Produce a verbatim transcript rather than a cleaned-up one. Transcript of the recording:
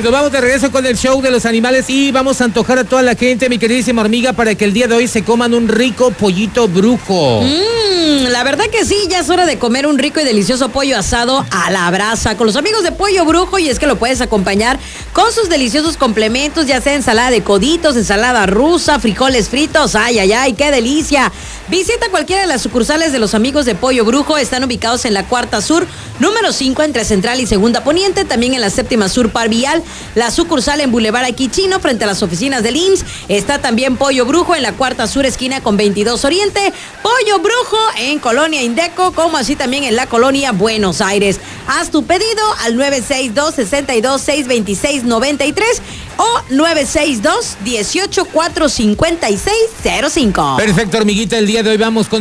Pues nos vamos de regreso con el show de los animales y vamos a antojar a toda la gente, mi queridísima hormiga, para que el día de hoy se coman un rico pollito brujo. Mmm, la verdad que sí, ya es hora de comer un rico y delicioso pollo asado a la brasa con los amigos de Pollo Brujo, y es que lo puedes acompañar con sus deliciosos complementos, ya sea ensalada de coditos, ensalada rusa, frijoles fritos, ay, ay, ay, qué delicia. Visita cualquiera de las sucursales de los amigos de Pollo Brujo, están ubicados en la Cuarta Sur, número cinco, entre Central y Segunda Poniente, también en la Séptima Sur Par Vial, la sucursal en Boulevard Aquichino, frente a las oficinas del I M S S, está también Pollo Brujo en la Cuarta Sur, esquina con veintidós Oriente, Pollo Brujo en Colonia Indeco, como así también en la Colonia Buenos Aires. Haz tu pedido al nueve seis dos, seis dos, seis dos seis, nueve tres o nueve seis dos, uno ocho, cuatro cinco seis cero cinco. Perfecto, hormiguita, el día de hoy vamos con